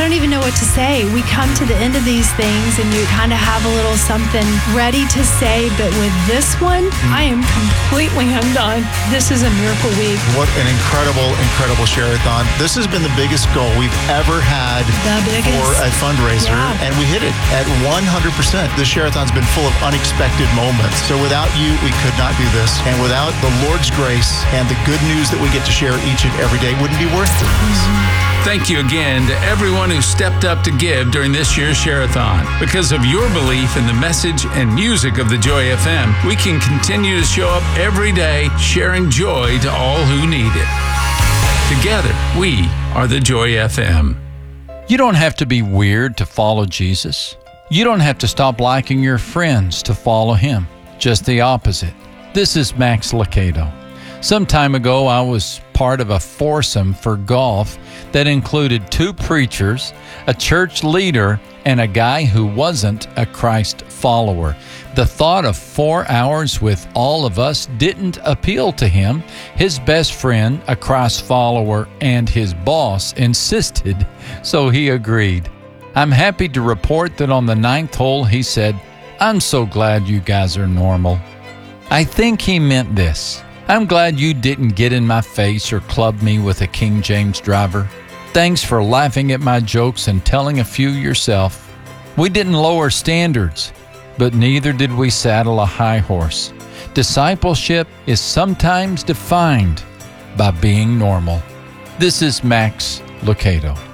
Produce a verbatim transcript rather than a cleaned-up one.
don't even know what to say. We come to the end of these things and you kind of have a little something ready to say, but with this one, mm. I am completely undone. This is a miracle week. What an incredible, incredible share-a-thon. This has been the biggest goal we've ever had for a fundraiser, yeah. and we hit it at one hundred percent. The share-a-thon's been full of unexpected moments. So without you, we could not do this. And without the Lord's grace and the good news that we get to share each and every day, wouldn't be worth it. Mm-hmm. Thank you again to everyone who stepped up to give during this year's Share-a-thon. Because of your belief in the message and music of the Joy F M, we can continue to show up every day, sharing joy to all who need it. Together, we are the Joy F M. You don't have to be weird to follow Jesus. You don't have to stop liking your friends to follow him. Just the opposite. This is Max Lucado. Some time ago, I was part of a foursome for golf that included two preachers, a church leader, and a guy who wasn't a Christ follower. The thought of four hours with all of us didn't appeal to him. His best friend, a Christ follower, and his boss insisted, so he agreed. I'm happy to report that on the ninth hole, he said, "I'm so glad you guys are normal." I think he meant this. I'm glad you didn't get in my face or club me with a King James driver. Thanks for laughing at my jokes and telling a few yourself. We didn't lower standards, but neither did we saddle a high horse. Discipleship is sometimes defined by being normal. This is Max Lucado.